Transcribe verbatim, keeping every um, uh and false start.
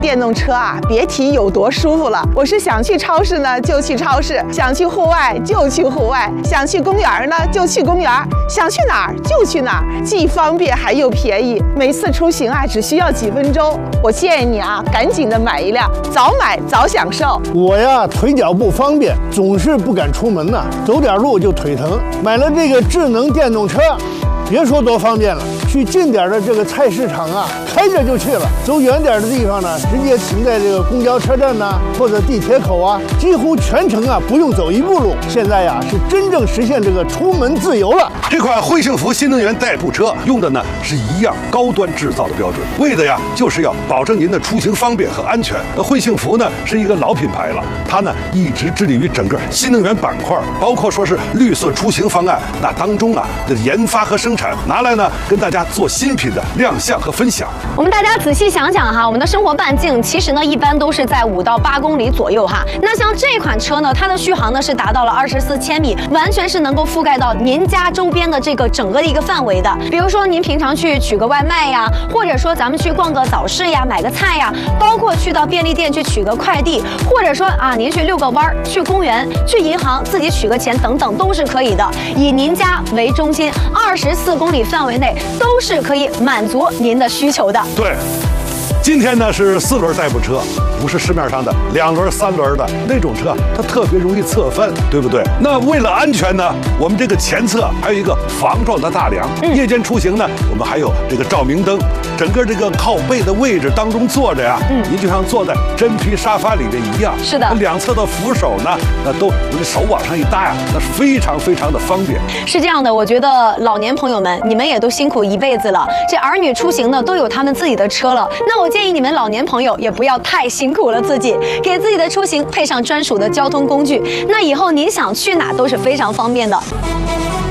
电动车啊，别提有多舒服了。我是想去超市呢就去超市，想去户外就去户外，想去公园呢就去公园，想去哪儿就去哪儿，既方便还又便宜。每次出行啊只需要几分钟。我建议你啊，赶紧的买一辆，早买早享受。 我呀腿脚不方便，总是不敢出门呐，走点路就腿疼。买了这个智能电动车，别说多方便了，去近点的这个菜市场啊，开着就去了；走远点的地方呢，直接停在这个公交车站呐，或者地铁口啊，几乎全程啊不用走一步路。现在呀是真正实现这个出门自由了。 这款汇幸福新能源代步车用的呢是一样高端制造的标准，为的呀就是要保证您的出行方便和安全。那汇幸福呢是一个老品牌了，它呢一直致力于整个新能源板块，包括说是绿色出行方案，那当中啊的研发和生产拿来呢跟大家做新品的亮相和分享。 我们大家仔细想想哈，我们的生活半径其实呢一般都是在五到八公里左右哈。那像这款车呢，它的续航呢是达到了二十四千米，完全是能够覆盖到您家周边的这个整个的一个范围的。比如说您平常去取个外卖呀，或者说咱们去逛个早市呀，买个菜呀，包括去到便利店去取个快递，或者说啊您去遛个弯儿，去公园，去银行自己取个钱等等都是可以的。以您家为中心，二十四公里范围内都是可以满足您的需求的。 对，今天呢是四轮代步车，不是市面上的两轮、三轮的那种车，它特别容易侧翻，对不对？那为了安全呢，我们这个前侧还有一个防撞的大梁。嗯、夜间出行呢，我们还有这个照明灯。整个这个靠背的位置当中坐着呀，嗯，您就像坐在真皮沙发里面一样。 是的， 两侧的扶手呢，那都手往上一搭呀，那是非常非常的方便。 是这样的，我觉得老年朋友们，你们也都辛苦一辈子了，这儿女出行呢都有他们自己的车了。那我建议你们老年朋友也不要太辛苦了自己，给自己的出行配上专属的交通工具，那以后您想去哪都是非常方便的。